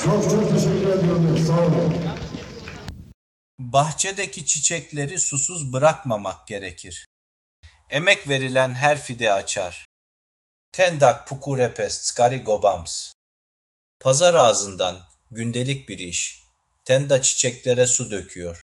Çok teşekkür ediyorum. Sağ olun. Bahçedeki çiçekleri susuz bırakmamak gerekir. Emek verilen her fide açar. Tendak pukurepes skarigobams. Pazar ağzından gündelik bir iş. Tenda çiçeklere su döküyor.